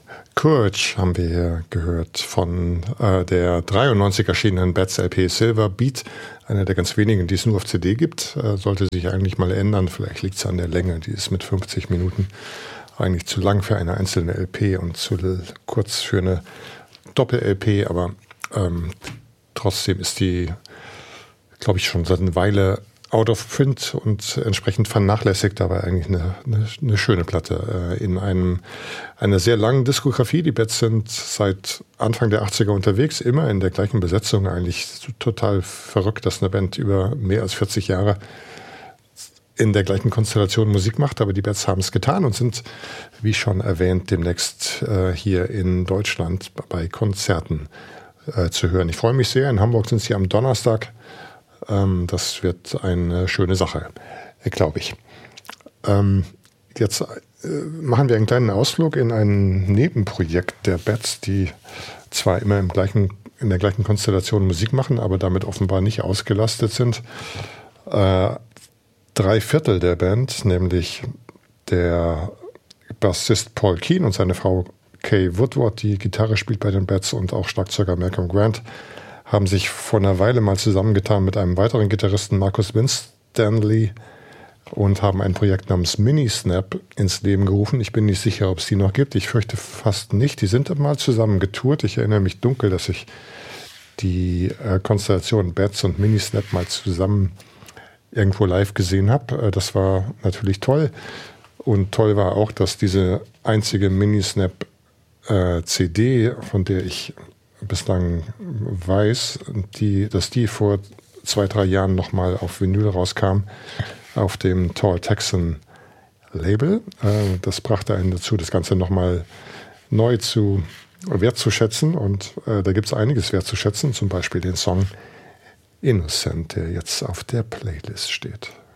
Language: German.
Courage haben wir hier gehört von der 93 erschienenen Bats LP Silver Beat, einer der ganz wenigen, die es nur auf CD gibt. Sollte sich eigentlich mal ändern, vielleicht liegt es an der Länge, die ist mit 50 Minuten eigentlich zu lang für eine einzelne LP und zu kurz für eine Doppel-LP, aber trotzdem ist die, glaube ich, schon seit einer Weile out of print und entsprechend vernachlässigt, aber eigentlich eine schöne Platte in einer sehr langen Diskografie. Die Bats sind seit Anfang der 80er unterwegs, immer in der gleichen Besetzung. Eigentlich total verrückt, dass eine Band über mehr als 40 Jahre in der gleichen Konstellation Musik macht, aber die Bats haben es getan und sind, wie schon erwähnt, demnächst hier in Deutschland bei Konzerten zu hören. Ich freue mich sehr. In Hamburg sind sie am Donnerstag. Das wird eine schöne Sache, glaube ich. Jetzt machen wir einen kleinen Ausflug in ein Nebenprojekt der Bats, die zwar immer in der gleichen Konstellation Musik machen, aber damit offenbar nicht ausgelastet sind. 3/4 der Band, nämlich der Bassist Paul Keane und seine Frau Kay Woodward, die Gitarre spielt bei den Bats, und auch Schlagzeuger Malcolm Grant, haben sich vor einer Weile mal zusammengetan mit einem weiteren Gitarristen, Marcus Winstanley, und haben ein Projekt namens Mini-Snap ins Leben gerufen. Ich bin nicht sicher, ob es die noch gibt. Ich fürchte fast nicht. Die sind mal zusammen getourt. Ich erinnere mich dunkel, dass ich die Konstellation Bats und Mini-Snap mal zusammen irgendwo live gesehen habe. Das war natürlich toll. Und toll war auch, dass diese einzige Mini-Snap CD, von der ich bislang weiß, dass die vor 2-3 Jahren nochmal auf Vinyl rauskam, auf dem Tall Texan Label. Das brachte einen dazu, das Ganze nochmal neu wertzuschätzen. Und da gibt es einiges wertzuschätzen, zum Beispiel den Song Innocent, der jetzt auf der Playlist steht.